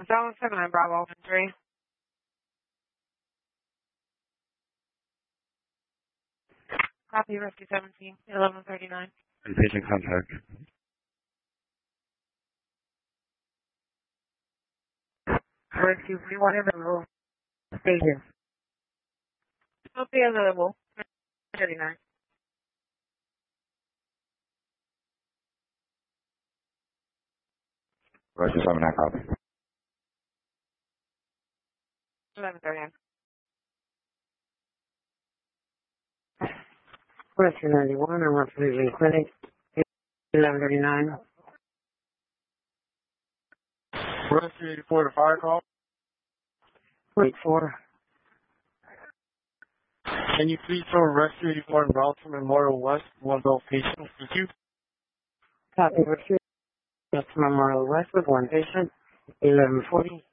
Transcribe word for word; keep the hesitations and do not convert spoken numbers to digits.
Dallas seven nine Bravo three. Copy Rescue seventeen, eleven thirty-nine. Patient contact. Rescue three one available. Stages. Copy available. thirty-nine. Rescue seven nine copy. eleven thirty-nine. Rescue ninety-one, I'm representing clinic, eleven thirty-nine. Rescue eighty-four to fire call. Wait for. Can you please throw Rescue eighty-four in Bronson Memorial West, one adult patient? Thank you. Copy, Rescue. That's Memorial West with one patient, eleven forty.